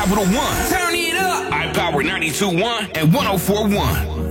Capital One. Turn it up. iPower 92.1 and 104.1.